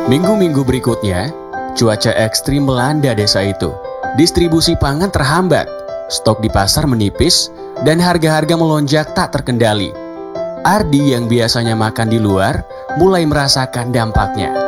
Minggu-minggu berikutnya, cuaca ekstrim melanda desa itu. Distribusi pangan terhambat, stok di pasar menipis, dan harga-harga melonjak tak terkendali. Ardi yang biasanya makan di luar mulai merasakan dampaknya.